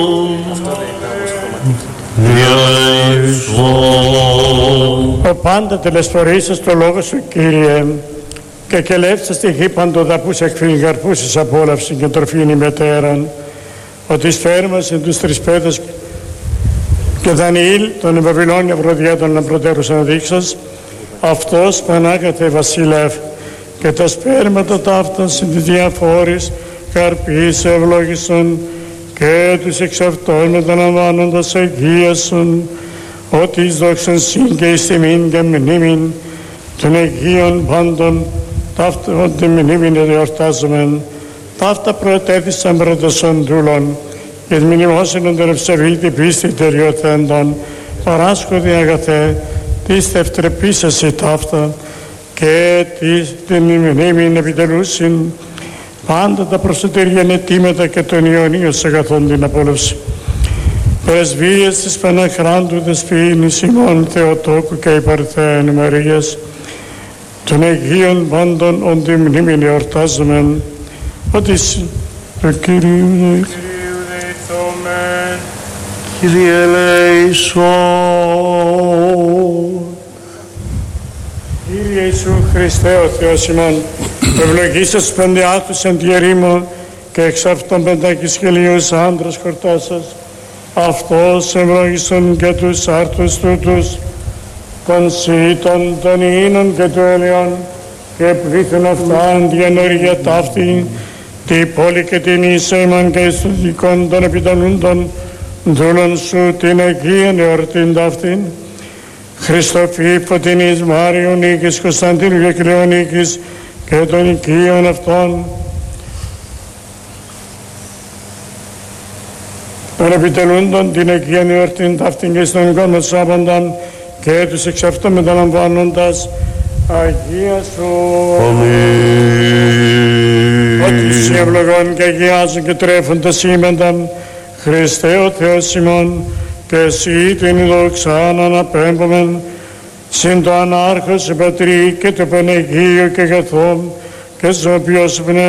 Ο πάντα τελεσφορήσας το λόγο σου, Κύριε, και κελεύσας τη γη παντοδαπούς εκφύν γαρπούσης απόλαυση και τροφήν ημετέραν, ότι σφέρμασιν τους τρισπέδες και Δανιήλ των Βαβυλώνια βροδιάτων να προτέρουσαν δείξας, αυτός Πανάγαθε Βασιλεύ, και τα σπέρματα ταύτα συν τη διαφόρης καρπής ευλόγησον και τους εξ αυτών μεταλαμβάνοντας αγίασον, ότι εις δόξαν συν και εις τιμήν και μνήμην των Αγίων πάντων, ταύτα ότι μνήμην εορτάζομεν, ταύτα προετέθησαν πρωτοσών δούλων, και μνημόσυνον των ευσεβήτη πίστη τελειωθέντων, παράσχοδη αγαθέ, της θευτρεπίσασι ταύτα, και την μνήμην επιτελούσιν, πάντα τα προσωτερία αιτήματα και των Ιωνίων αγαθών την απόλαυση. Πρεσβείες της Παναχράντου Δεσποίνης ημών Θεοτόκου και υπαρθέν Μαρίας, των Αγίων πάντων ον τη μνήμην εορτάζομεν, ότι το Κυρίου δεηθόμεν. Κύριε ελέησον. Κύριε Ιησού Χριστέ ο Θεός ημών, ευλογήσας τους πεντεάτους εν τη ερήμο και εξ αυτών πεντάκις χιλίους άντρας χορτάσας, αυτός ευλογήσον και τους άρτους τούτους, των σύτων, των ίνων και του ελαιών, και πλήθουν αυτά διενόργια ταύτη, τη πόλη και την ίσαιμαν και εις των δικών των επιτελούντων δούλων σου την Αγίαν εορτήν ταύτην, Χριστοφή Φωτεινής Μάριου Νίκης Κωνσταντίνου και Κλεονίκης και των οικείων αυτών, των επιτελούντων την Αγίαν εορτήν ταύτην και στον κόμμα Σάββονταν και τους εξ αυτών μεταλαμβάνοντας Αγία σου. Ότι σε ευλογών και αγιάζουν και τρέφουν τα σήμενταν, Χριστέ ο Θεός ημών, και εσύ την δόξαν αναπέμπομεν, συν το ανάρχος Πατρί και το Παναγίο και αγαθόν και στο οποίος πνεύμα